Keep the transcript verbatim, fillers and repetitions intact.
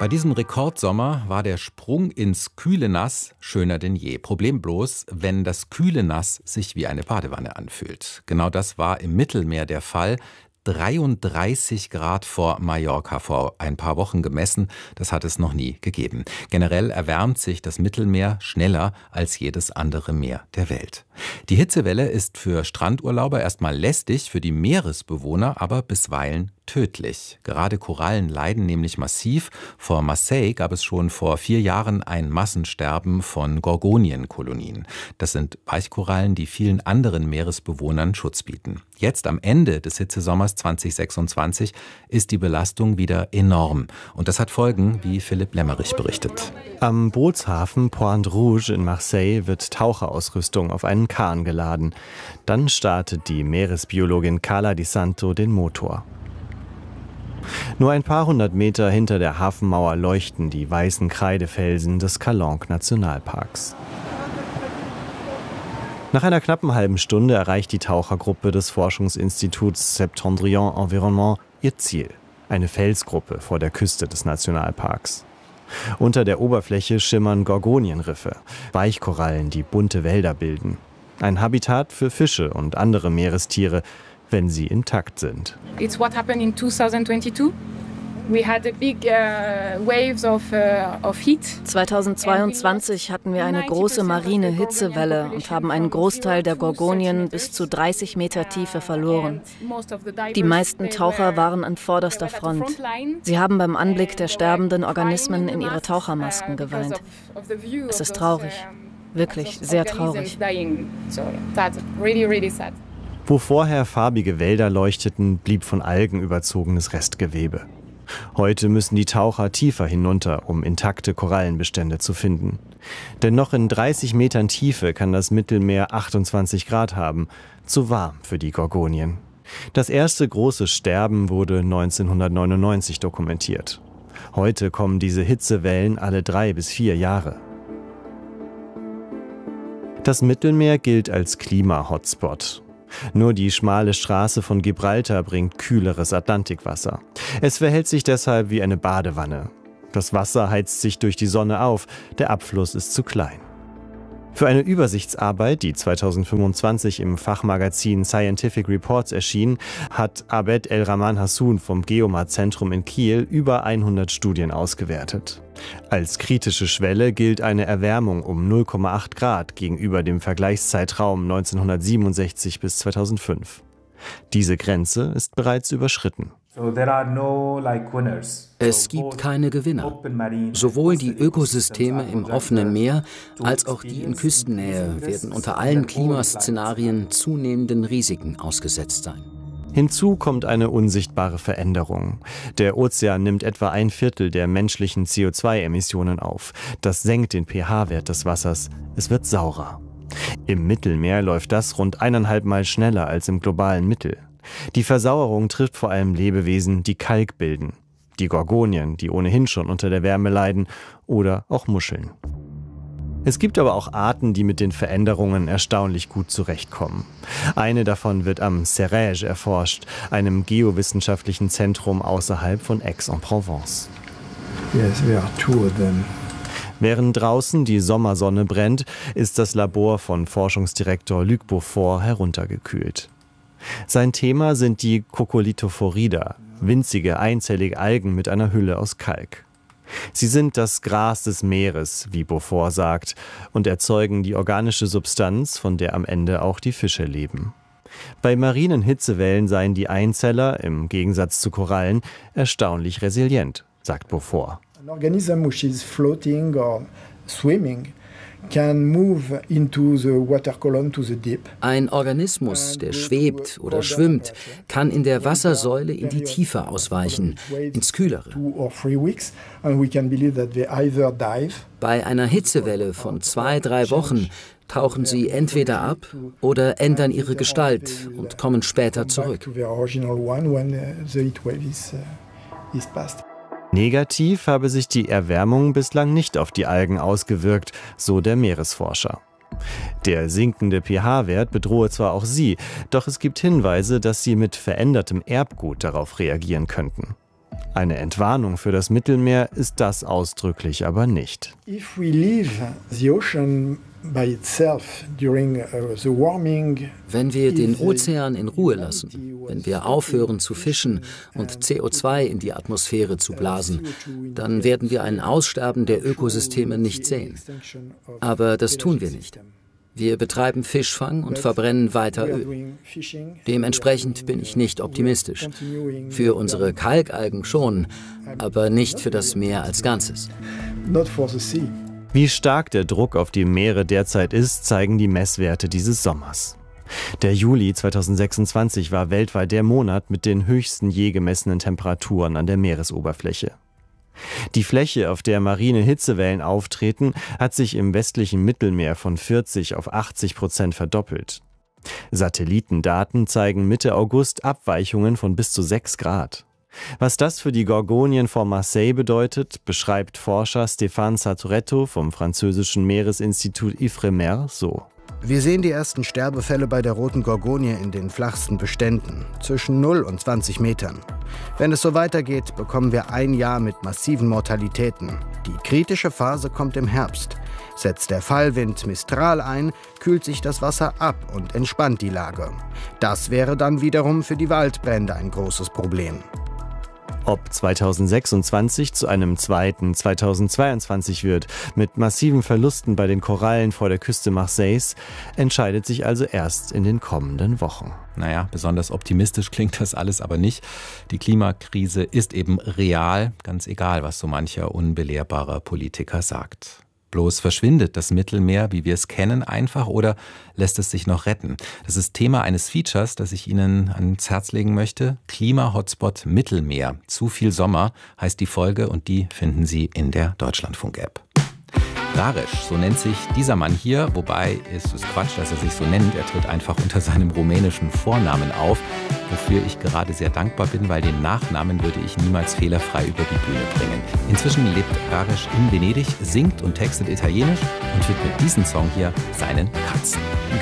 Bei diesem Rekordsommer war der Sprung ins kühle Nass schöner denn je. Problem bloß, wenn das kühle Nass sich wie eine Badewanne anfühlt. Genau das war im Mittelmeer der Fall. dreiunddreißig Grad vor Mallorca vor ein paar Wochen gemessen. Das hat es noch nie gegeben. Generell erwärmt sich das Mittelmeer schneller als jedes andere Meer der Welt. Die Hitzewelle ist für Strandurlauber erstmal lästig, für die Meeresbewohner aber bisweilen tödlich. Gerade Korallen leiden nämlich massiv. Vor Marseille gab es schon vor vier Jahren ein Massensterben von Gorgonienkolonien. Das sind Weichkorallen, die vielen anderen Meeresbewohnern Schutz bieten. Jetzt am Ende des Hitzesommers zwanzig sechsundzwanzig ist die Belastung wieder enorm. Und das hat Folgen, wie Philipp Lemmerich berichtet. Am Bootshafen Pointe Rouge in Marseille wird Taucherausrüstung auf einen Kahn geladen. Dann startet die Meeresbiologin Carla Di Santo den Motor. Nur ein paar hundert Meter hinter der Hafenmauer leuchten die weißen Kreidefelsen des Calanque-Nationalparks. Nach einer knappen halben Stunde erreicht die Tauchergruppe des Forschungsinstituts Septendrion Environnement ihr Ziel, eine Felsgruppe vor der Küste des Nationalparks. Unter der Oberfläche schimmern Gorgonienriffe, Weichkorallen, die bunte Wälder bilden. Ein Habitat für Fische und andere Meerestiere, wenn sie intakt sind. It's what happened in twenty twenty-two. We had a big uh, waves of, uh, of heat. zweitausendzweiundzwanzig hatten wir eine große marine Hitzewelle und haben einen Großteil der Gorgonien bis zu dreißig Meter Tiefe verloren. Die meisten Taucher waren an vorderster Front. Sie haben beim Anblick der sterbenden Organismen in ihre Tauchermasken geweint. Es ist traurig, wirklich sehr traurig. Wo vorher farbige Wälder leuchteten, blieb von Algen überzogenes Restgewebe. Heute müssen die Taucher tiefer hinunter, um intakte Korallenbestände zu finden. Denn noch in dreißig Metern Tiefe kann das Mittelmeer achtundzwanzig Grad haben. Zu warm für die Gorgonien. Das erste große Sterben wurde neunzehnhundertneunundneunzig dokumentiert. Heute kommen diese Hitzewellen alle drei bis vier Jahre. Das Mittelmeer gilt als Klima-Hotspot. Nur die schmale Straße von Gibraltar bringt kühleres Atlantikwasser. Es verhält sich deshalb wie eine Badewanne. Das Wasser heizt sich durch die Sonne auf, der Abfluss ist zu klein. Für eine Übersichtsarbeit, die zweitausendfünfundzwanzig im Fachmagazin Scientific Reports erschien, hat Abed El-Rahman Hassoun vom Geomar-Zentrum in Kiel über hundert Studien ausgewertet. Als kritische Schwelle gilt eine Erwärmung um null Komma acht Grad gegenüber dem Vergleichszeitraum neunzehnhundertsiebenundsechzig bis zweitausendfünf. Diese Grenze ist bereits überschritten. Es gibt keine Gewinner. Sowohl die Ökosysteme im offenen Meer als auch die in Küstennähe werden unter allen Klimaszenarien zunehmenden Risiken ausgesetzt sein. Hinzu kommt eine unsichtbare Veränderung. Der Ozean nimmt etwa ein Viertel der menschlichen C O zwei Emissionen auf. Das senkt den pH-Wert des Wassers. Es wird saurer. Im Mittelmeer läuft das rund eineinhalb Mal schneller als im globalen Mittel. Die Versauerung trifft vor allem Lebewesen, die Kalk bilden. Die Gorgonien, die ohnehin schon unter der Wärme leiden, oder auch Muscheln. Es gibt aber auch Arten, die mit den Veränderungen erstaunlich gut zurechtkommen. Eine davon wird am Cerege erforscht, einem geowissenschaftlichen Zentrum außerhalb von Aix-en-Provence. Yes, we are two of them. Während draußen die Sommersonne brennt, ist das Labor von Forschungsdirektor Luc Beaufort heruntergekühlt. Sein Thema sind die Coccolithophorida, winzige einzellige Algen mit einer Hülle aus Kalk. Sie sind das Gras des Meeres, wie Beaufort sagt, und erzeugen die organische Substanz, von der am Ende auch die Fische leben. Bei marinen Hitzewellen seien die Einzeller, im Gegensatz zu Korallen, erstaunlich resilient, sagt Beaufort. An organism which is floating or swimming can move into the water column to the deep. Ein Organismus, der schwebt oder schwimmt, kann in der Wassersäule in die Tiefe ausweichen, ins Kühlere. Bei einer Hitzewelle von zwei, drei Wochen tauchen sie entweder ab oder ändern ihre Gestalt und kommen später zurück. Negativ habe sich die Erwärmung bislang nicht auf die Algen ausgewirkt, so der Meeresforscher. Der sinkende pH-Wert bedrohe zwar auch sie, doch es gibt Hinweise, dass sie mit verändertem Erbgut darauf reagieren könnten. Eine Entwarnung für das Mittelmeer ist das ausdrücklich aber nicht. If we leave the ocean by itself during the warming, wenn wir den Ozean in Ruhe lassen, wenn wir aufhören zu fischen und C O zwei in die Atmosphäre zu blasen, dann werden wir ein Aussterben der Ökosysteme nicht sehen. Aber das tun wir nicht. Wir betreiben Fischfang und verbrennen weiter Öl. Dementsprechend bin ich nicht optimistisch. Für unsere Kalkalgen schon, aber nicht für das Meer als Ganzes. Wie stark der Druck auf die Meere derzeit ist, zeigen die Messwerte dieses Sommers. Der Juli zweitausendsechsundzwanzig war weltweit der Monat mit den höchsten je gemessenen Temperaturen an der Meeresoberfläche. Die Fläche, auf der marine Hitzewellen auftreten, hat sich im westlichen Mittelmeer von vierzig auf achtzig Prozent verdoppelt. Satellitendaten zeigen Mitte August Abweichungen von bis zu sechs Grad. Was das für die Gorgonien vor Marseille bedeutet, beschreibt Forscher Stéphane Satoretto vom französischen Meeresinstitut Ifremer so. Wir sehen die ersten Sterbefälle bei der roten Gorgonie in den flachsten Beständen, zwischen null und zwanzig Metern. Wenn es so weitergeht, bekommen wir ein Jahr mit massiven Mortalitäten. Die kritische Phase kommt im Herbst. Setzt der Fallwind Mistral ein, kühlt sich das Wasser ab und entspannt die Lage. Das wäre dann wiederum für die Waldbrände ein großes Problem. Ob zweitausendsechsundzwanzig zu einem zweiten zweitausendzweiundzwanzig wird, mit massiven Verlusten bei den Korallen vor der Küste Marseilles, entscheidet sich also erst in den kommenden Wochen. Naja, besonders optimistisch klingt das alles aber nicht. Die Klimakrise ist eben real, ganz egal, was so mancher unbelehrbarer Politiker sagt. Bloß verschwindet das Mittelmeer, wie wir es kennen, einfach oder lässt es sich noch retten? Das ist Thema eines Features, das ich Ihnen ans Herz legen möchte. Klima-Hotspot Mittelmeer. Zu viel Sommer heißt die Folge und die finden Sie in der Deutschlandfunk-App. Raresh, so nennt sich dieser Mann hier, wobei es ist Quatsch, dass er sich so nennt. Er tritt einfach unter seinem rumänischen Vornamen auf, wofür ich gerade sehr dankbar bin, weil den Nachnamen würde ich niemals fehlerfrei über die Bühne bringen. Inzwischen lebt Raresh in Venedig, singt und textet Italienisch und widmet diesen Song hier seinen Katzen.